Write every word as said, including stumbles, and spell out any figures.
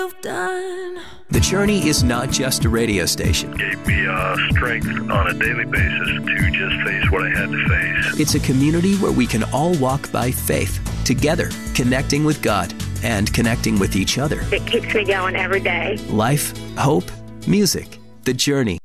done. The Journey is not just a radio station. It gave me uh, strength on a daily basis to just face what I had to face. It's a community where we can all walk by faith, together, connecting with God and connecting with each other. It keeps me going every day. Life, hope, music. The Journey.